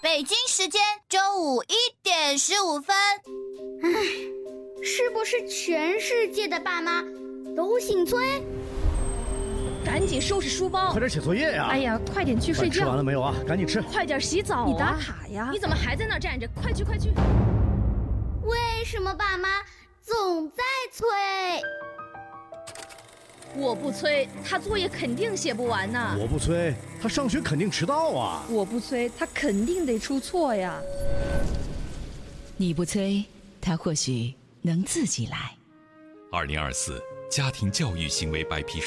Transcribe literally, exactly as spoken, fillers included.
北京时间周五一点十五分。 唉，是不是全世界的爸妈都姓崔？ 赶紧收拾书包， 快点写作业呀！ 哎呀，快点去睡觉。 吃完了没有啊？赶紧吃。 快点洗澡啊！你打卡呀！你怎么还在那儿站着？快去快去！ 为什么爸妈总在催？ 我不催，他作业肯定写不完呐。 我不催，他上学肯定迟到啊。 我不催，他肯定得出错呀。 你不催，他或许能自己来。 二零二四家庭教育行为白皮书。